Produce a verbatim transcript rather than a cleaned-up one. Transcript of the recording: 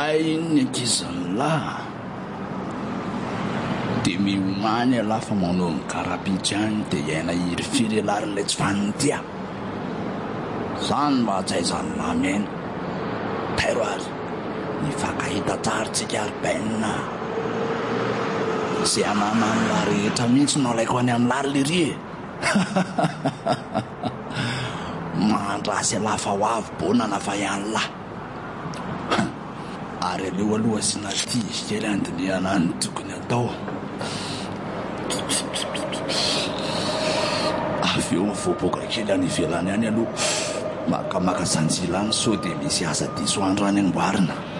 ay ny ankizanlahy dia miomany alafa manao ny karapitsy any dia iaina iry firy larin'ilay tsy fanitya zany mba hatsaizany lamena tairo ary nifakahita tsaritsika ary baina zay anana amin'ny lahy rehetra mihitsy no alaiko any amin'ny lary lerie mandrasy alafa ho avy bona nafa ihany lahy ary aleo aloha sy natizy kely andiniana ny tokony atao avy eo mivoaboaka kely any ivelany any aloha makamaka sanjila any sao dia misy asa diso andro any amboarina